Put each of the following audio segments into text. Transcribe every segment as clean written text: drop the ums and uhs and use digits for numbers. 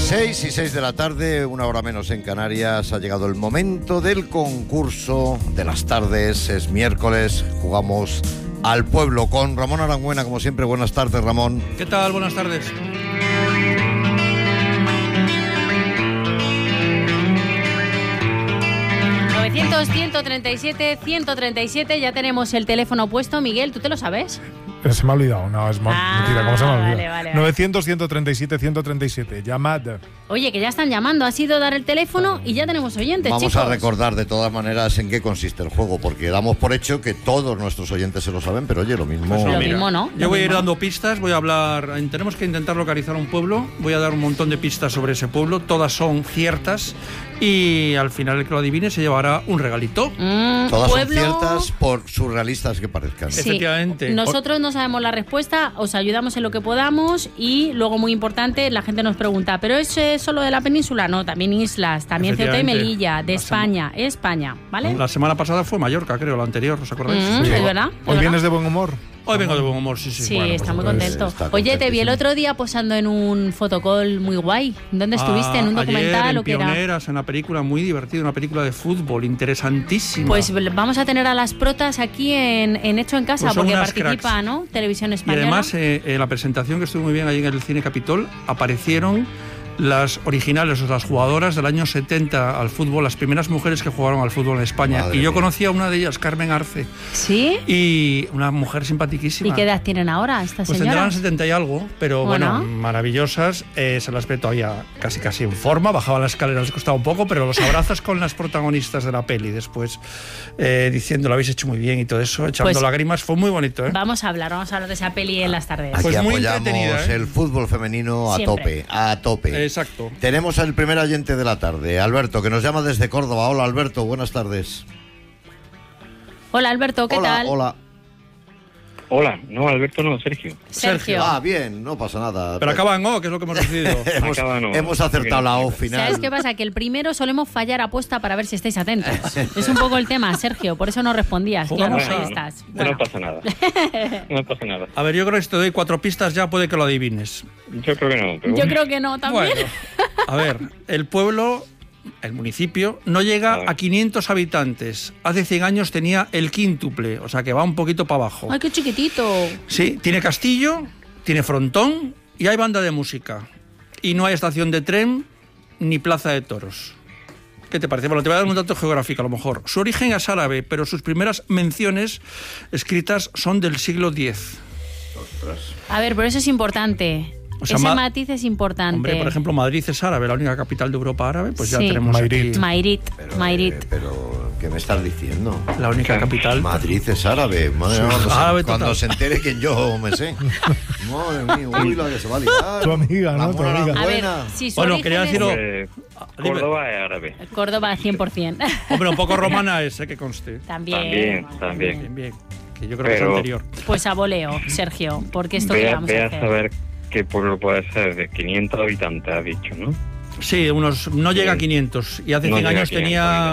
6:06 de la tarde, una hora menos en Canarias. Ha llegado el momento del concurso de las tardes. Es miércoles, jugamos al pueblo con Ramón Arangüena, como siempre. Buenas tardes, Ramón. ¿Qué tal? Buenas tardes. ...137, ya tenemos el teléfono puesto. Miguel, ¿tú te lo sabes? Se me ha olvidado, no, es mentira, ¿cómo se me ha olvidado? Vale. 900-137-137, llamad. Oye, que ya están llamando, ha sido dar el teléfono y ya tenemos oyentes, Vamos chicos. a recordar de todas maneras en qué consiste el juego, porque damos por hecho que todos nuestros oyentes se lo saben, pero oye, lo mismo... Pues lo mismo, ¿no? Yo voy a ir dando pistas, voy a hablar... Tenemos que intentar localizar un pueblo, voy a dar un montón de pistas sobre ese pueblo, todas son ciertas, y al final el que lo adivine se llevará un regalito. Todas pueblo... son ciertas por surrealistas que parezcan. Sí. Efectivamente. Nosotros no sabemos la respuesta, os ayudamos en lo que podamos y luego, muy importante, la gente nos pregunta, ¿pero es solo de la península? No, también islas, también Ceuta y Melilla, de España, ¿vale? La semana pasada fue Mallorca, creo, la anterior, ¿os acordáis? Sí. ¿Es verdad? ¿Hoy vienes de buen humor? Hoy vengo de buen humor, sí. Sí, Bueno, está pues muy contento. Oye, te vi el otro día posando en un fotocall muy guay. ¿Dónde estuviste? ¿En un documental ayer, o qué era? Pioneras, en una película muy divertida, una película de fútbol interesantísima. Pues vamos a tener a las protas aquí en Hecho en Casa, Pues son porque unas participa, cracks, ¿no? Televisión Y Española. además, en la presentación que estuvo muy bien allí en el Cine Capitol, aparecieron las originales, o las jugadoras del año 70 al fútbol, las primeras mujeres que jugaron al fútbol en España. Madre y yo mía. conocí a una de ellas, Carmen Arce. ¿Sí? Y una mujer simpaticísima. ¿Y qué edad tienen ahora estas Pues señoras? tendrán 70 y algo, pero bueno, maravillosas. Se las ve todavía casi en forma. Bajaban las escaleras, les costaba un poco, pero los abrazos con las protagonistas de la peli después, diciendo lo habéis hecho muy bien y todo eso, echando Pues lágrimas. Fue muy bonito, ¿eh? Vamos a hablar de esa peli en las tardes. Aquí Pues muy apoyamos entretenida, ¿eh? el fútbol femenino Siempre. a tope. Exacto. Tenemos al primer oyente de la tarde, Alberto, que nos llama desde Córdoba. Hola, Alberto, buenas tardes. Hola, Alberto, ¿qué tal? Hola. No, Alberto no, Sergio. Sergio. Ah, bien, no pasa nada. Pero acaba en O, que es lo que hemos decidido. hemos acertado la O final. ¿Sabes qué pasa? Que el primero solemos fallar aposta para ver si estáis atentos. Es un poco el tema, Sergio, por eso no respondías. Claro, Vamos ahí a- estás. No pasa nada. No pasa nada. A ver, yo creo que si te doy 4 pistas ya puede que lo adivines. Yo creo que no. Pero Yo creo que no, también. Bueno, a ver, el pueblo, el municipio, no llega a 500 habitantes. Hace 100 años tenía el quíntuple, o sea que va un poquito para abajo. Ay, qué chiquitito. Sí, tiene castillo, tiene frontón y hay banda de música. Y no hay estación de tren ni plaza de toros. ¿Qué te parece? Bueno, te voy a dar un dato geográfico a lo mejor. Su origen es árabe, pero sus primeras menciones escritas son del siglo X. A ver, pero eso es importante. O sea, Ese matiz es importante. Hombre, por ejemplo, Madrid es árabe, la única capital de Europa árabe, pues ya Sí. tenemos aquí Mairit. Pero, ¿qué me estás diciendo? la única capital. Madrid es árabe. Madre mía, árabe cuando total. se entere que yo me sé. Madre mía, uy, la que se va a liar. Tu amiga, ¿no? Tu amiga. A ver, Buena. si su Bueno, origen quería es deciros- Córdoba es árabe. Córdoba 100%. Hombre, un poco romana es, que conste. También. También. Bien. Que yo creo que es Pero- anterior. Pues a voleo, Sergio, porque esto que vamos Ve a a hacer. saber qué pueblo puede ser de 500 habitantes, ha dicho, ¿no? Sí, no llega a 500. Y hace No 100 llega a años 500, tenía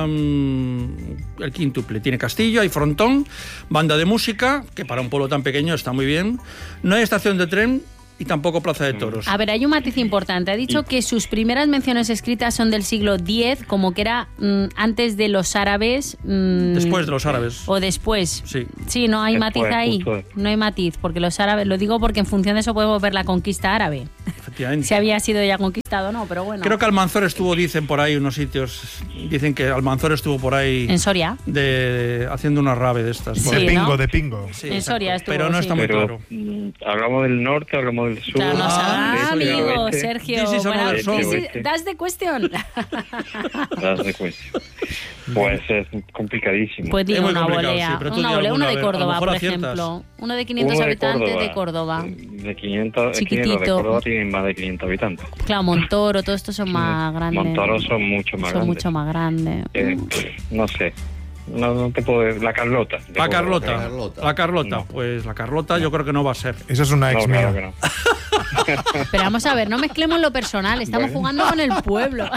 el quíntuple. Tiene castillo, hay frontón, banda de música, que para un pueblo tan pequeño está muy bien. No hay estación de tren y tampoco plaza de toros. A ver, hay un matiz importante. Ha dicho que sus primeras menciones escritas son del siglo X, como que era antes de los árabes. Después de los árabes. O después. Sí. Sí, no hay Después, matiz ahí. justo después. No hay matiz, porque los árabes, lo digo porque en función de eso podemos ver la conquista árabe. Efectivamente. Si había sido ya conquistado o no, pero bueno. Creo que Almanzor estuvo, dicen por ahí unos sitios, dicen que Almanzor estuvo por ahí En Soria. haciendo una rave de estas. Sí, por ahí. ¿no? De pingo. Sí, En exacto. Soria estuvo, Pero no sí. está muy Pero claro. hablamos del norte, hablamos del sur. Claro, amigo, oeste. Sergio. This is Bueno, another song. das de cuestión. Das de cuestión. Pues es complicadísimo. Pues digo Es muy una complicado, volea. sí, pero tú Una di volea, alguna, uno a de ver, a lo Córdoba, mejor por aciertas. ejemplo. Uno de 500 Uno habitantes de Córdoba. De 500, Chiquitito. los de Córdoba tienen más de 500 habitantes. Claro, Montoro, todos estos son más grandes. Montoro son mucho más Son grandes. mucho más grandes. No sé. No te puedo decir. La Carlota. de La Córdoba. Carlota. La Carlota. No. Pues la Carlota yo creo que no va a ser. Esa es una No, ex claro mía. que no. Pero vamos a ver, no mezclemos lo personal, estamos Bueno. jugando con el pueblo.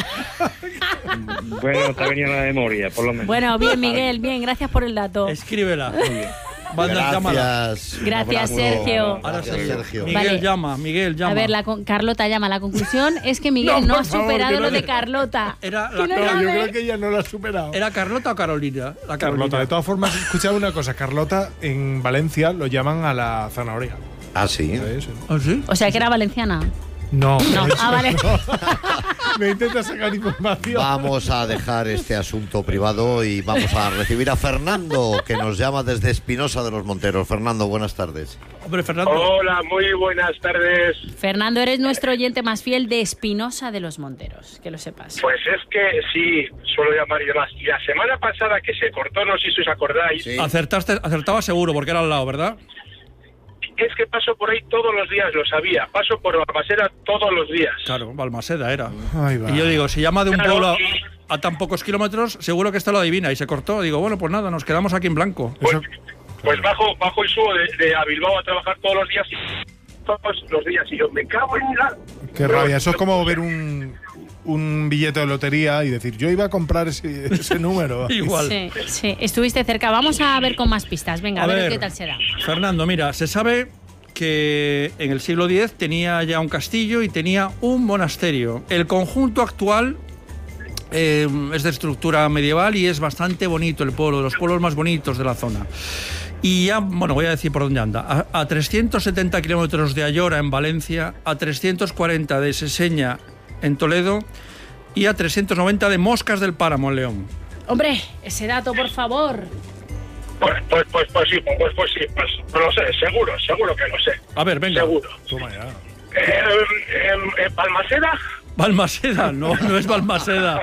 Bueno, te ha venido a la memoria, por lo menos. Bueno, bien, Miguel, bien, gracias por el dato. Escríbela. Muy bien. Gracias. Un abrazo. Sergio. Gracias, Sergio. Miguel llama. A ver, Carlota llama. La conclusión es que Miguel no ha superado lo de Carlota. Yo creo que ella no lo ha superado. ¿Era Carlota o Carolina? Carlota. De todas formas, escuchaba una cosa. Carlota en Valencia lo llaman a la zanahoria. Ah, sí. ¿Ah, sí? O sea, que era valenciana. No. Vale. Me intenta sacar información. Vamos a dejar este asunto privado y vamos a recibir a Fernando, que nos llama desde Espinosa de los Monteros. Fernando, buenas tardes. Hombre, Fernando. Hola, muy buenas tardes. Fernando, eres nuestro oyente más fiel de Espinosa de los Monteros, que lo sepas. Pues es que sí, suelo llamar y demás. Y la semana pasada que se cortó, no sé si os acordáis. Sí. Acertaba seguro, porque era al lado, ¿verdad? Es que paso por ahí todos los días, lo sabía. Paso por Balmaseda todos los días. Claro, Balmaseda era. Ahí va. Y yo digo, si llama de un Claro, pueblo y- a tan pocos kilómetros, seguro que esta lo adivina. Y se cortó. Digo, bueno, pues nada, nos quedamos aquí en blanco. Pues bajo y subo a Bilbao a trabajar todos los días. Y yo me cago en la... Qué rabia. Eso es como ver un billete de lotería y decir, yo iba a comprar ese número. Igual. Sí, estuviste cerca. Vamos a ver con más pistas. Venga, a ver qué tal será. Fernando, mira, se sabe que en el siglo X tenía ya un castillo y tenía un monasterio. El conjunto actual es de estructura medieval y es bastante bonito el pueblo, de los pueblos más bonitos de la zona. Y ya, bueno, voy a decir por dónde anda. A 370 kilómetros de Ayora, en Valencia, a 340 de Seseña, en Toledo, y a 390 de Moscas del Páramo, en León. Hombre, ese dato, por favor. Pues sí, lo sé, seguro que lo sé. A ver, venga. Seguro. Toma ya. ¿Balmaseda? Balmaseda, no es Balmaseda.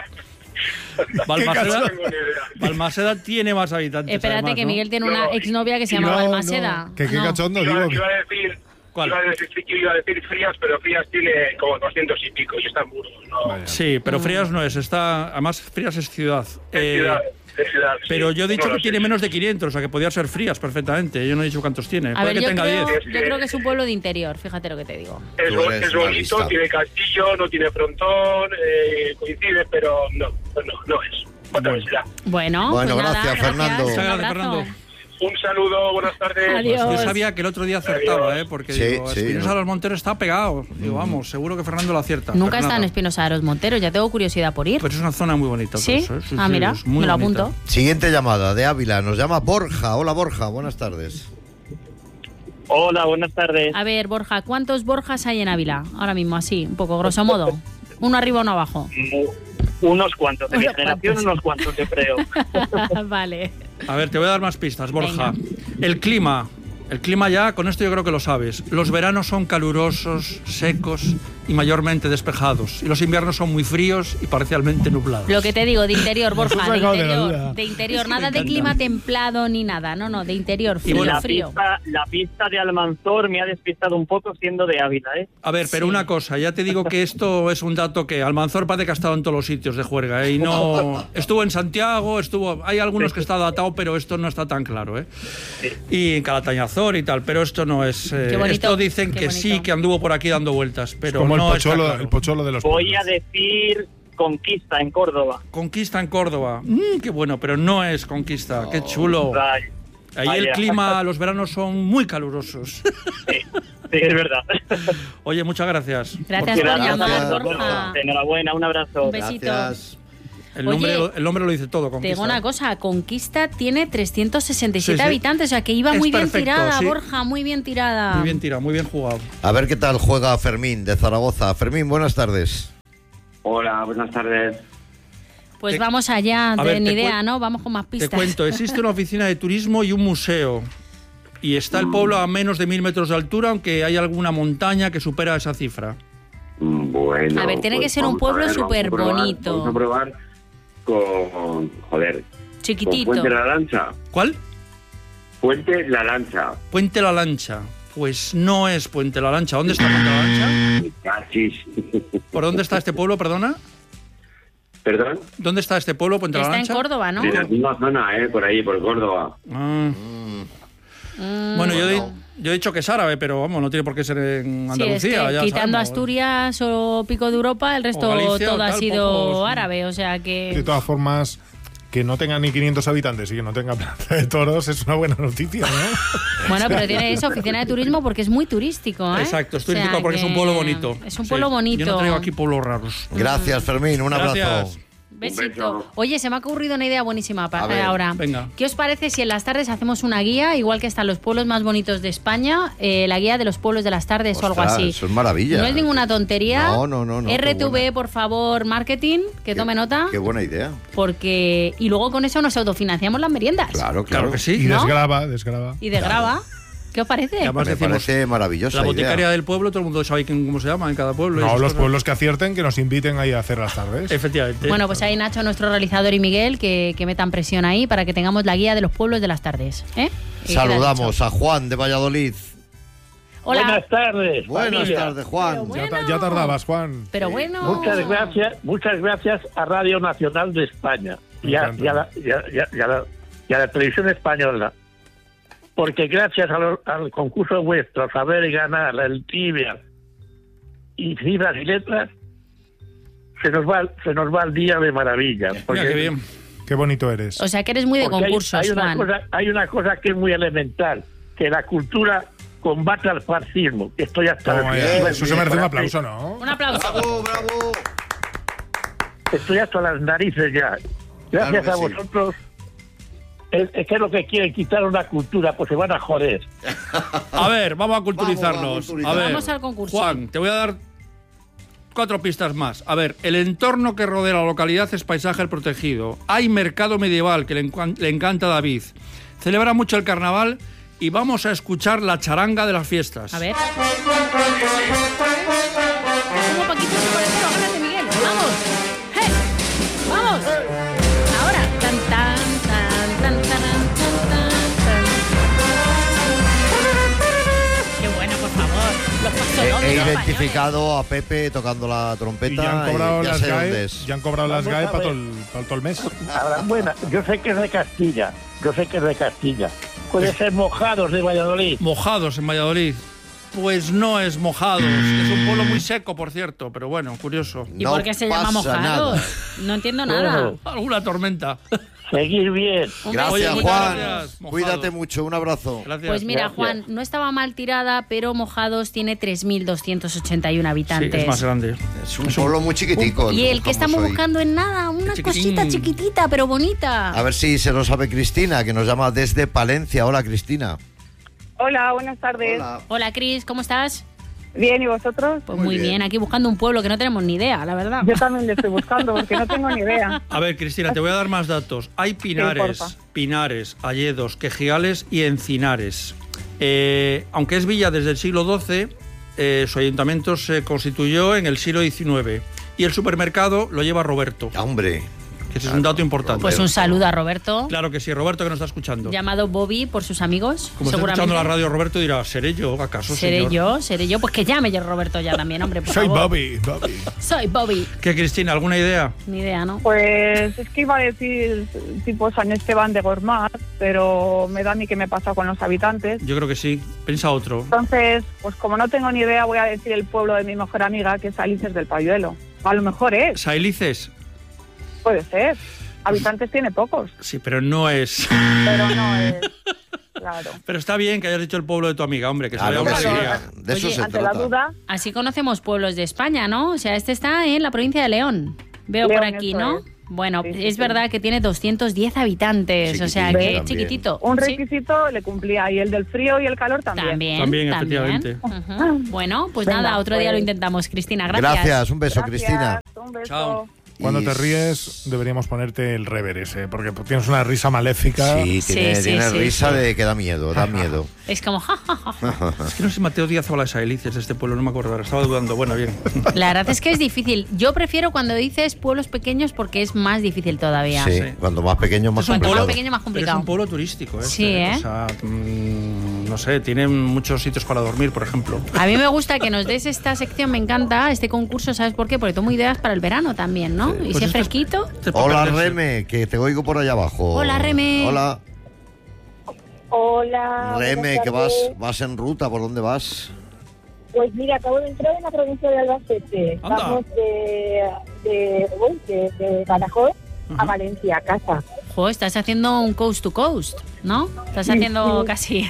Balmaseda tiene más habitantes. Espérate, además, que ¿no? Miguel tiene una exnovia que se llama Balmaseda. Qué cachondo, Iba digo. a decir... ¿Cuál? Iba a decir Frías, pero Frías tiene como 200 y pico y está en Burgos, ¿no? Vaya. Sí, pero Frías no es. Además, Frías es ciudad. Es ciudad, Pero sí. yo he dicho No lo que sé. tiene menos de 500, o sea que podía ser Frías perfectamente. Yo no he dicho cuántos tiene. A Puede ver, que yo tenga 10. creo que es un pueblo de interior, fíjate lo que te digo. Es Tú eres bonito, realista. tiene castillo, no tiene frontón, coincide, pero no es. Otra vez será. Bueno, Bueno, pues nada, gracias, Fernando. Un Muchas gracias, abrazo. Fernando. Un saludo, buenas tardes. Adiós. Yo sabía que el otro día acertaba, porque Sí, digo, sí, Espinosa ¿no? de los Monteros está pegado. Digo, vamos, seguro que Fernando lo acierta. Nunca pero está en nada. Espinosa de los Monteros, ya tengo curiosidad por ir. Pero es una zona muy bonita. ¿Sí? todo eso, Ah, mira, es muy me lo bonita. apunto. Siguiente llamada de Ávila. Nos llama Borja. Hola, Borja. Buenas tardes. Hola, buenas tardes. A ver, Borja, ¿cuántos Borjas hay en Ávila? Ahora mismo, así, un poco, grosso modo. Uno arriba, uno abajo. Unos cuantos, de mi Unos generación cuantos. unos cuantos, yo creo. Vale. A ver, te voy a dar más pistas, Borja. Venga. El clima ya, con esto yo creo que lo sabes. Los veranos son calurosos, secos y mayormente despejados. Y los inviernos son muy fríos y parcialmente nublados. Lo que te digo, de interior, Borja, de sacado de la interior. duda. De interior, Es que me nada de encanta. clima templado ni nada. No, de interior, frío, bueno, frío. La pista de Almanzor me ha despistado un poco siendo de Ávila, ¿eh? A ver, pero Sí. una cosa, ya te digo que esto es un dato que Almanzor parece que ha estado en todos los sitios de juerga, y no estuvo en Santiago, hay algunos que está datado, pero esto no está tan claro, y en Calatañazor y tal, pero esto no es. bonito, esto dicen qué que bonito. sí, que anduvo por aquí dando vueltas, pero Como no el está pocholo, claro. el pocholo de los Voy a pueblos. decir Conquista en Córdoba. Conquista en Córdoba, qué bueno, pero no es Conquista, qué chulo. Vaya. Ahí el Vaya. clima, los veranos son muy calurosos. Sí, es verdad. Oye, muchas gracias. Gracias por Gracias. llamar, Borja. Enhorabuena, un abrazo. Un besito. Gracias. El Oye, nombre lo dice todo, Te Conquista. digo una cosa, Conquista tiene 367 Sí, sí. habitantes, o sea que iba Es muy bien perfecto, tirada, sí. Borja, muy bien tirada. Muy bien tirado, muy bien jugado. A ver qué tal juega Fermín de Zaragoza. Fermín, buenas tardes. Hola, buenas tardes. Pues Te- vamos allá, A ver, ni te idea, cuen- ¿no? Vamos con más pistas. Te cuento, existe una oficina de turismo y un museo. Y está el pueblo a menos de 1000 metros de altura, aunque hay alguna montaña que supera esa cifra. Bueno. A ver, tiene que ser un vamos pueblo a ver, vamos a súper probar- bonito. Vamos a probar con. Joder. Chiquitito. Con Puente La Lancha. ¿Cuál? Puente La Lancha. Puente La Lancha. Pues no es Puente La Lancha. ¿Dónde está Puente La Lancha? Cachis. ¿Por dónde está este pueblo, perdona? ¿Perdón? ¿Dónde está este pueblo, Puente La Está en Lancha? Córdoba, ¿no? En la misma zona, por ahí, por Córdoba. Ah. Bueno, yo he dicho que es árabe, pero vamos, no tiene por qué ser en Sí, es que Andalucía. ya quitando sabemos. Asturias o Pico de Europa, el resto O Galicia, todo ha tal, sido poco, sí. árabe, o sea De que... todas formas, que no tenga ni 500 habitantes y que no tenga plaza de toros es una buena noticia, ¿no? Bueno, pero tiene eso, oficina de turismo, porque es muy turístico, ¿eh? Exacto, es turístico porque es un pueblo bonito. Es un pueblo bonito. Yo no traigo aquí pueblos raros. Gracias, Fermín. Un abrazo. Gracias. Besito. Oye, se me ha ocurrido una idea buenísima A ver, ahora. venga. ¿Qué os parece si en las tardes hacemos una guía, igual que están los pueblos más bonitos de España, la guía de los pueblos de las tardes o algo Ostras, así? eso es maravilla. No es ninguna tontería. No, qué RTV, buena. por favor, marketing, que tome nota. Qué buena idea. Porque y luego con eso nos autofinanciamos las meriendas. Claro. Claro que sí. Y ¿No? desgraba. Y de grava. ¿Qué os parece? Y además Me decimos, parece maravillosa la idea. boticaria del pueblo, todo el mundo sabe cómo se llama en cada pueblo. y No, esas los cosas. pueblos que acierten, que nos inviten ahí a hacer las tardes. Efectivamente. Bueno, pues ahí Nacho, nuestro realizador, y Miguel, que metan presión ahí para que tengamos la guía de los pueblos de las tardes. ¿Eh? Y queda Saludamos dicho. a Juan de Valladolid. Hola. Buenas tardes. Buenas familia. tardes, Juan. Pero Ya tardabas, Juan. Pero bueno. Muchas gracias a Radio Nacional de España y a la Televisión Española. Porque gracias al concurso vuestro, saber ganar el Trivia y cifras y letras, se nos va el día de maravilla. Mira qué bien. Qué bonito eres. O sea que eres muy de porque concursos, Juan. hay una cosa que es muy elemental, que la cultura combate al fascismo. Que estoy hasta Toma ya. Eso se merece un aplauso, ¿no? Un aplauso. Bravo. Estoy hasta las narices ya. Gracias Claro que a sí. vosotros. Es que es lo que quieren quitar una cultura, pues se van a joder. A ver, vamos a culturizarnos. Vamos a culturizar. A ver, Vamos al concurso. Juan, te voy a dar 4 pistas más. A ver, el entorno que rodea la localidad es paisaje protegido. Hay mercado medieval que le encanta a David. Celebra mucho el carnaval y vamos a escuchar la charanga de las fiestas. A ver. Como Paquito se pone cero, agárrate, Miguel. ¡Vamos! ¡Hey! ¡Vamos! Ahora. Tan, tan, tan, tan, tan, tan, tan. ¡Qué bueno, por favor! Los pasos He dobles identificado a Pepe tocando la trompeta. Y ya han cobrado ya las sé dónde GAE, es. ya han cobrado las Vamos GAE a para ver. todo el mes. Buena, yo sé que es de Castilla. Puede ser Mojados de Valladolid. Mojados en Valladolid. Pues no es Mojados. Es un pueblo muy seco, por cierto, pero bueno, curioso. ¿Y No por qué se llama pasa Mojados? nada. No entiendo nada. Bueno. Alguna tormenta. Seguir bien. Gracias, Oye, muchas Juan. gracias, Mojados. Cuídate mucho. Un abrazo. Gracias. Pues mira, Gracias. Juan, no estaba mal tirada, pero Mojados tiene 3.281 Sí, habitantes. es más grande. Es un pueblo muy chiquitico. Y el que estamos hoy. buscando en nada, una Chiquitín. cosita chiquitita, pero bonita. A ver si se lo sabe Cristina, que nos llama desde Palencia. Hola, Cristina. Hola, buenas tardes. Hola, Cris, ¿cómo estás? Bien, ¿y vosotros? Pues Muy muy bien. bien. aquí buscando un pueblo que no tenemos ni idea, la verdad. Yo también le estoy buscando porque no tengo ni idea. A ver, Cristina, te voy a dar más datos. Hay pinares, porfa. pinares, alledos, quejigales y encinares. Aunque es villa desde el siglo XII, su ayuntamiento se constituyó en el siglo XIX. Y el supermercado lo lleva Roberto, Ya, hombre. que ese es un dato importante. Pues un saludo a Roberto, Claro que sí, Roberto que nos está escuchando. llamado Bobby por sus amigos, Como está seguramente. escuchando la radio, Roberto dirá, ¿seré yo acaso, señor? Seré yo, pues que llame yo Roberto ya también, hombre, por Soy favor. Bobby. Soy Bobby. ¿Qué, Cristina, alguna idea? Ni idea, ¿no? Pues es que iba a decir tipo San Esteban de Gormaz, pero me da a mí que me pasa con los habitantes. Yo creo que sí. Piensa otro. Entonces, pues como no tengo ni idea, voy a decir el pueblo de mi mejor amiga, que es Alices del Payuelo. A lo mejor es, Sailices. puede ser. Habitantes tiene pocos, Sí, pero no es. pero no es. Claro. Pero está bien que hayas dicho el pueblo de tu amiga, hombre, que se Claro vea que una sí. alegría. De eso Oye, se Ante la trata. duda, Así conocemos pueblos de España, ¿no? O sea, este está en la provincia de León. Veo León, por aquí, eso ¿no? es. Bueno, Sí, sí, es sí. verdad que tiene 210 habitantes, o sea, Chiquitito que también. chiquitito. un Sí. requisito le cumplía, y el del frío y el calor también. También, efectivamente. Ujú. Bueno, pues Venga, nada, otro día pues. lo intentamos, Cristina. Gracias. Gracias. Un beso, Gracias, Cristina. un beso. Chao. Cuando Y te ríes, deberíamos ponerte el rever ese, porque tienes una risa maléfica. Sí, tiene, Sí, tiene sí, risa sí. de que da miedo, da miedo. Es como, ja, ja, ja, ja. Es que no sé si Mateo Díaz habla de Sailices de este pueblo, no me acuerdo ahora. Estaba dudando. Bueno, bien. La verdad es que es difícil. Yo prefiero cuando dices pueblos pequeños porque es más difícil todavía. Sí, Sí. cuando más pequeño, más Es un Cuanto complicado. más pequeño, más Pero es complicado. un pueblo turístico, Sí, ¿eh? O sea, no sé, tienen muchos sitios para dormir, por ejemplo. A mí me gusta que nos des esta sección, me encanta este concurso, ¿sabes por qué? Porque tomo ideas para el verano también, ¿no? Y Pues si es esto es- fresquito. Este es para Hola, perderse. Reme, que te oigo por allá abajo. Hola, Reme. Hola, Hola. Reme, buenas que tardes. vas en ruta. ¿Por dónde vas? Pues mira, acabo de entrar en la provincia de Albacete. Anda. Vamos de Badajoz a Ajá. Valencia, a casa. Jo, estás haciendo un coast to coast, ¿no? Estás haciendo casi...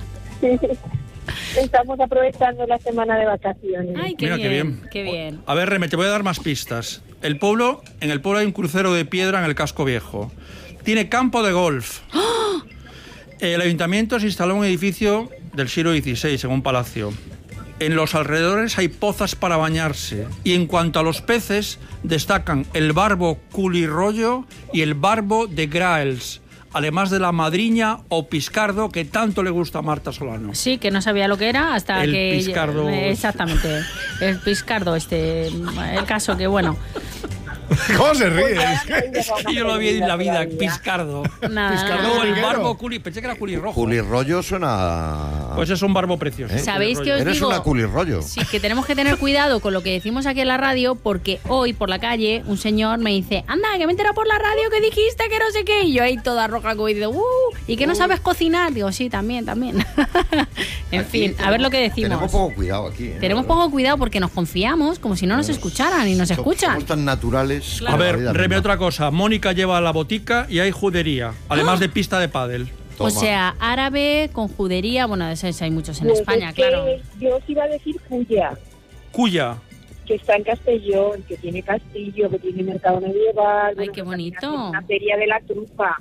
Estamos aprovechando la semana de vacaciones. Ay, qué Mira, bien, qué bien. A ver, Reme, te voy a dar más pistas. En el pueblo hay un crucero de piedra en el casco viejo. Tiene campo de golf. ¡Oh! El ayuntamiento se instaló en un edificio del siglo XVI, en un palacio. En los alrededores hay pozas para bañarse. Y en cuanto a los peces, destacan el barbo culirroyo y el barbo de Graels, además de la madriña o piscardo que tanto le gusta a Marta Solano. Sí, que no sabía lo que era hasta El que... piscardo. Exactamente. El piscardo el caso que, bueno... ¿Cómo se ríe? Es que yo lo había en la vida, piscardo. Nada. Piscardo, el barbo culi, pensé que era culirrojo. Culirroyo suena... Pues es un barbo precioso. ¿Sabéis que os Eres digo? una culirroyo. Sí, que tenemos que tener cuidado con lo que decimos aquí en la radio, porque hoy por la calle un señor me dice, anda, que me he enterado por la radio que dijiste que no sé qué, y yo ahí toda roja como digo, ¿y que no sabes cocinar? Digo, sí, también. En fin, a ver lo que decimos. Tenemos poco cuidado aquí. Tenemos poco cuidado porque nos confiamos como si no nos escucharan y nos escuchan. Somos tan naturales. A ver, Reme, otra cosa. Mónica lleva la botica y hay judería, además de pista de pádel. O sea, árabe con judería, bueno, de esos hay muchos en Pues España, es que claro. yo os iba a decir Cuya, Cuya. que está en Castellón, que tiene castillo, que tiene mercado medieval. Ay, qué bonito. Una feria de la trufa.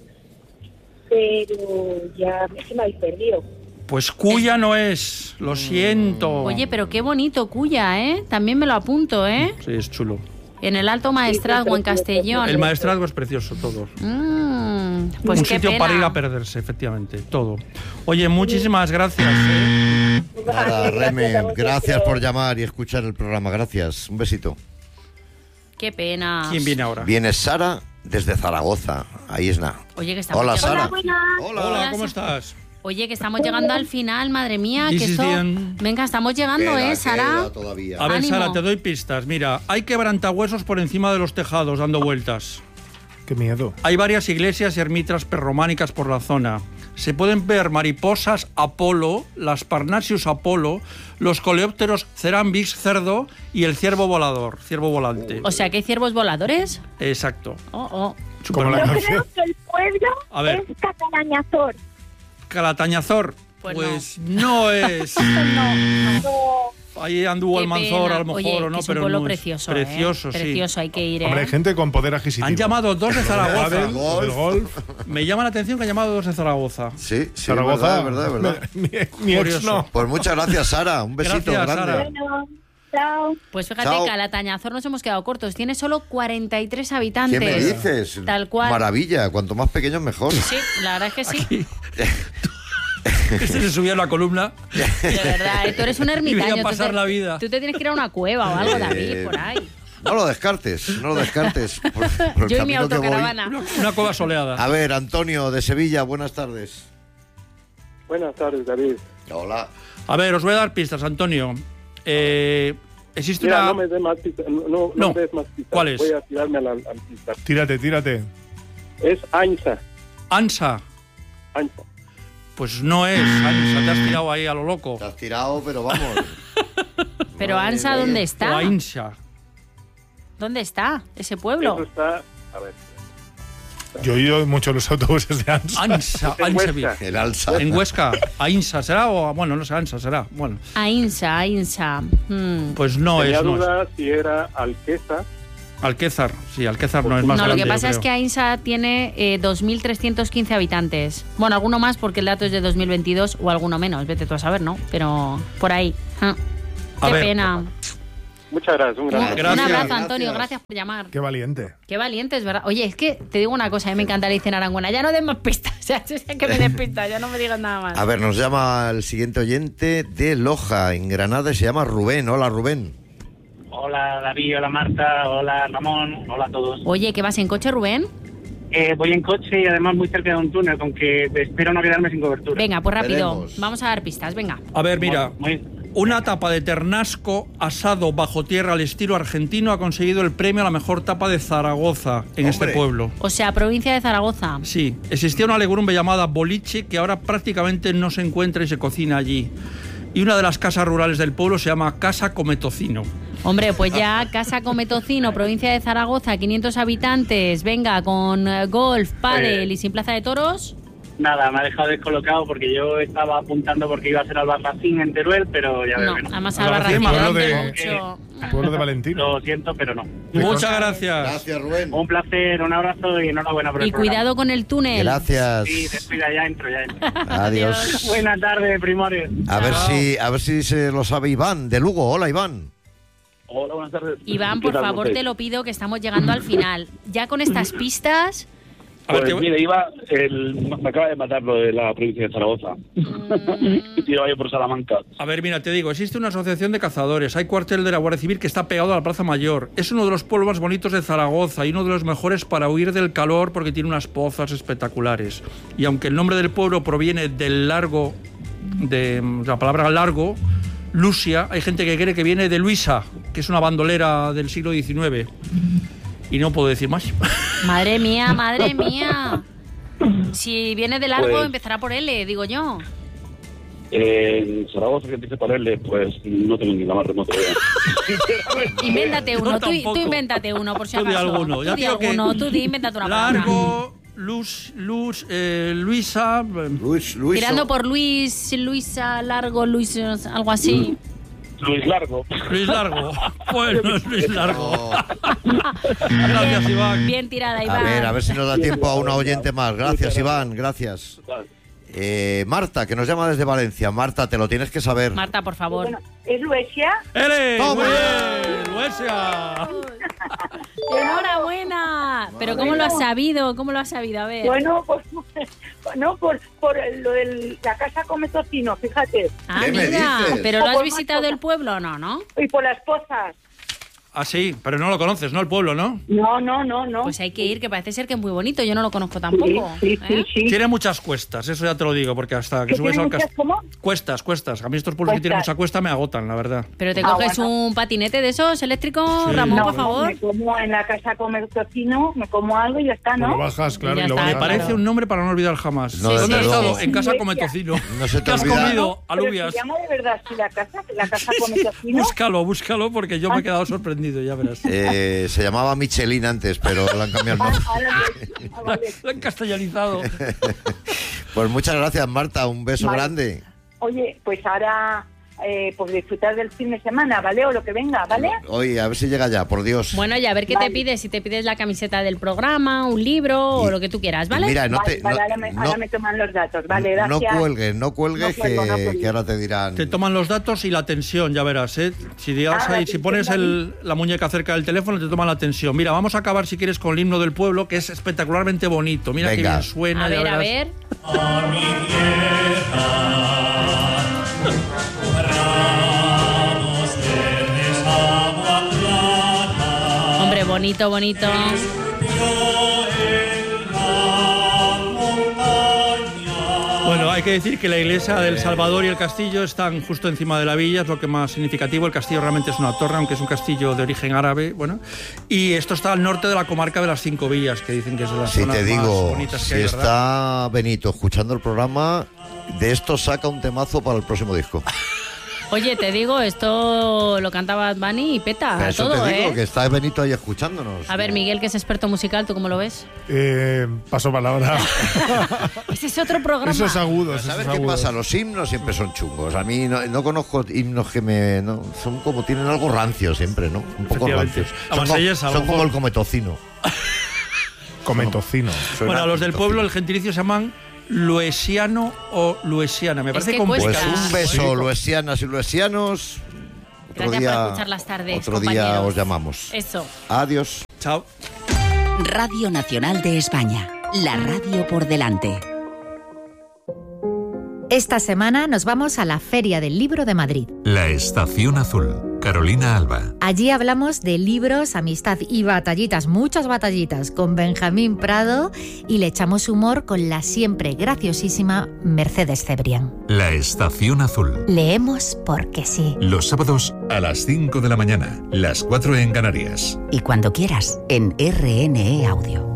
Pero ya se me habéis perdido. Pues Cuya no es, lo siento. Oye, pero qué bonito Cuya, ¿eh? También me lo apunto, ¿eh? Sí, es chulo. En el Alto Maestrazgo, en Castellón. El maestrazgo es precioso, todo. Pues un qué sitio pena. para ir a perderse, efectivamente, todo. Oye, muchísimas gracias. Nada, Reme, gracias por llamar y escuchar el programa. Gracias. Un besito. Qué pena. ¿Quién viene ahora? Viene Sara desde Zaragoza. Ahí es nada. Oye, que estamos Hola, llegando. Sara. Hola, ¿cómo estás? Oye, que estamos llegando al final, madre mía. This Que is esto... the end. Venga, estamos llegando, Sara? Queda todavía. A ver, Ánimo. Sara, te doy pistas. Mira, hay quebrantahuesos por encima de los tejados dando vueltas. Qué miedo. Hay varias iglesias y ermitas prerrománicas por la zona. Se pueden ver mariposas Apolo, las Parnasius Apolo, los coleópteros Cerambix cerdo y el ciervo volador, ciervo volante. O sea, que hay ciervos voladores. Exacto. Oh. Como la Yo canción. creo que el pueblo A ver. es Catalañazor. Calatañazor, Pues no es. No. Ahí anduvo Qué el Manzor, pena. a lo mejor, Oye, o no, que es pero un pueblo no es. precioso, Precioso, sí. Precioso, hay que ir, Hombre, hay gente con poder adquisitivo. Han llamado dos de Zaragoza. Del golf. Me llama la atención que han llamado dos de Zaragoza. Sí, Zaragoza. verdad. Mi ex Curioso. no. Pues muchas gracias, Sara. Un besito Gracias, grande. Sara. Bueno, chao. Pues fíjate, Chao. Calatañazor nos hemos quedado cortos. Tiene solo 43 habitantes. ¿Qué me dices? Tal cual. Maravilla. Cuanto más pequeño, mejor. Sí, la verdad es que sí. Este se subía a la columna. De verdad, tú eres un ermitaño. Y veía pasar tú te- la vida. Tú te tienes que ir a una cueva o algo, David, por ahí. No lo descartes, no lo descartes. Por el Yo y mi camino que voy. autocaravana. Una cueva soleada. A ver, Antonio de Sevilla, buenas tardes. Buenas tardes, David. Hola. A ver, os voy a dar pistas, Antonio. Existe Mira, una... no me des más pistas. No No. me des más pistas. ¿Cuál es? Voy a tirarme al pista. Tírate. Es Ainsa. ANSA. Ainsa. Pues no es ANSA, te has tirado ahí a lo loco. Te has tirado, pero vamos. Pero Madre Ansa, mía. ¿dónde O está? AINSA. ¿Dónde está ese Eso pueblo? está... A ver. Yo he ido mucho en los autobuses de ANSA. ANSA. En ANSA. Huesca. El alza. En Huesca. AINSA será o... Bueno, no sé, ANSA será. Bueno, Ainsa. pues no Tenía es. No es. duda si era Alqueza. Alquézar. Sí, Alquézar no es más No, lo grande, que pasa yo es que creo. Ainsa tiene 2.315 habitantes. Bueno, alguno más porque el dato es de 2022 o alguno menos, vete tú a saber, ¿no? Pero por ahí. A Qué ver. pena. Muchas gracias. Un gran Un Gracias. abrazo, Antonio, gracias por llamar. Qué valiente. Qué valientes, ¿verdad? Oye, es que te digo una cosa, a mí me encanta le dicen Arangüena, ya no den más pistas, o sea, que me den pistas, ya no me digan nada más. A ver, nos llama el siguiente oyente de Loja, en Granada, y se llama Rubén. Hola, Rubén. Hola David, hola Marta, hola Ramón, hola a todos. Oye, ¿qué vas en coche, Rubén? Voy en coche y además muy cerca de un túnel, con que espero no quedarme sin cobertura. Venga, pues rápido, Veremos. vamos a dar pistas, venga. A ver, mira. Muy- Una tapa de ternasco asado bajo tierra al estilo argentino ha conseguido el premio a la mejor tapa de Zaragoza en este Hombre. pueblo. O sea, provincia de Zaragoza. Sí, existía una legumbre llamada boliche que ahora prácticamente no se encuentra y se cocina allí. Y una de las casas rurales del pueblo se llama Casa Cometocino. Hombre, pues ya, Casa Cometocino, provincia de Zaragoza, 500 habitantes, venga, con golf, pádel y sin plaza de toros. Nada, me ha dejado descolocado porque yo estaba apuntando porque iba a ser Albarracín en Teruel, pero ya veo que no. Además Albarracín pueblo de Valentino. Lo siento, pero no. Muchas gracias. Gracias, Rubén. Un placer, un abrazo y enhorabuena por el Y programa. cuidado con el túnel. Gracias. Sí, descuida, ya entro. Adiós. Buenas tardes, primores. A ver si se lo sabe Iván, de Lugo. Hola, Iván. Hola, buenas tardes. Iván, ¿Qué por tal, favor, José? te lo pido, que estamos llegando al final. Ya con estas pistas... Pues mire, me acaba de matar lo de la provincia de Zaragoza. Y tiraba yo por Salamanca. A ver, mira, te digo, existe una asociación de cazadores, hay cuartel de la Guardia Civil que está pegado a la Plaza Mayor. Es uno de los pueblos más bonitos de Zaragoza y uno de los mejores para huir del calor porque tiene unas pozas espectaculares. Y aunque el nombre del pueblo proviene del largo, de la palabra largo, Lucia, hay gente que cree que viene de Luisa, que es una bandolera del siglo XIX. Y no puedo decir más. Madre mía, madre mía. Si viene de largo, Pues- empezará por L, digo yo. En Zaragoza, que empiece a ponerle, pues no tengo ni la más remota idea. Invéntate uno, Yo tú tampoco. invéntate uno, por si Tú di acaso. alguno. Tú Ya di digo que alguno, tú di, invéntate una palabra. Largo, Luisa... Tirando por Luis, Luisa, Largo, Luis, algo así. Luis Largo. Luis Largo. Bueno, es Luis Largo. Gracias, Iván. Bien tirada, Iván. A ver si nos da tiempo a una oyente más. Gracias, Iván, gracias. Marta, que nos llama desde Valencia. Marta, te lo tienes que saber. Marta, por favor. ¿Es Luesia? ¡Ele! ¡Toma! ¡Muy bien! ¡Luesia! ¡Enhorabuena! Pero ¿cómo lo has sabido? ¿Cómo lo has sabido? A ver. Bueno, pues no, por lo de la casa Cometocino, fíjate. Ah, ¿Qué me mira, dices? pero ¿lo has Por visitado más el pueblo o no, no? Y por las pozas. Ah, sí, pero no lo conoces, ¿no? El pueblo, ¿no? No. Pues hay que ir, que parece ser que es muy bonito. Yo no lo conozco tampoco. Sí. Tiene muchas cuestas, eso ya te lo digo, porque hasta que ¿Que subes tiene al muchas castillo... cómo? Cuestas. A mí estos pueblos que tienen Cuestas. mucha cuesta me agotan, la verdad. Pero te coges bueno. un patinete de esos eléctricos, Sí. Ramón, No, por favor. me como en la casa Cometocino, me como algo y ya está, Pues ¿no? lo bajas, claro, Ya y lo está, Me bajas. parece claro. un nombre para no olvidar jamás. No, ¿Dónde has desde estado? luego. En casa Sí, Cometocino. No se te ¿Qué has olvida. comido? Pero Alubias. se llama de verdad así la casa Cometocino. Búscalo, porque yo me he quedado sorprendido, ya verás. Se llamaba Michelin antes, pero le han cambiado el nombre. Vale. Lo han castellanizado. Pues muchas gracias, Marta. Un beso Vale. grande. Oye, pues ahora pues disfrutar del fin de semana, ¿vale? O lo que venga, ¿vale? Oye, a ver si llega ya, por Dios. Bueno, y a ver qué Vale. te pides. Si te pides la camiseta del programa, un libro o lo que tú quieras, ¿vale? Mira, Vale, ahora me toman los datos, vale, gracias. no cuelgues, No cuelgo, que ahora te dirán. Te toman los datos y la tensión, ya verás, ¿eh? Si, digas la ahí, si pones tensión, la muñeca cerca del teléfono, te toman la tensión. Mira, vamos a acabar, si quieres, con el himno del pueblo, que es espectacularmente bonito. Mira Venga. qué bien suena, A ya ver, a verás. ver. Hombre, bonito, bonito. Bueno, hay que decir que la iglesia del Salvador y el castillo están justo encima de la villa, es lo que más significativo. El castillo realmente es una torre, aunque es un castillo de origen árabe, bueno. Y esto está al norte de la comarca de las Cinco Villas, que dicen que es de las Si zonas te más digo, bonitas que si hay, ¿verdad? está Benito escuchando el programa, de esto saca un temazo para el próximo disco. Oye, te digo, esto lo canta Bad Bunny y peta Eso todo, te digo, ¿eh? que está Benito ahí escuchándonos. A ver, Miguel, que es experto musical, ¿tú cómo lo ves? Paso palabra. Ese es otro programa. Eso es agudo. eso ¿Sabes es qué agudo. pasa? Los himnos siempre son chungos. A mí no conozco himnos que me... no, son como, tienen algo rancio siempre, ¿no? Un poco Efectivamente. rancios. La Son, Marsellesa, a lo son como mejor. el cometocino. Cometocino. Suena Bueno, a los del cometocino. pueblo, el gentilicio se llaman luesiano o luesiana. Me Es parece que complicado. Pues cuesta. un beso, luesianas y luesianos. Otro Gracias día, por escuchar las tardes, otro día compañeros. os llamamos. Eso. Adiós. Chao. Radio Nacional de España. La radio por delante. Esta semana nos vamos a la Feria del Libro de Madrid. La Estación Azul. Carolina Alba. Allí hablamos de libros, amistad y batallitas, muchas batallitas, con Benjamín Prado y le echamos humor con la siempre graciosísima Mercedes Cebrián. La Estación Azul. Leemos porque sí. Los sábados a las 5 de la mañana, las 4 en Canarias. Y cuando quieras, en RNE Audio.